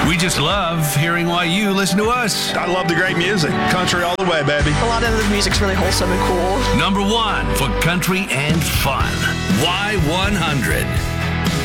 We just love hearing why you listen to us. I love the great music. Country all the way, baby. A lot of the music's really wholesome and cool. Number one for country and fun. Y100.